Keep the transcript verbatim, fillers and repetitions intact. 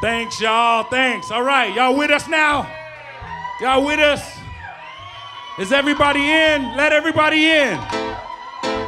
Thanks, y'all. Thanks. All right, y'all with us now? Y'all with us? Is everybody in? Let everybody in.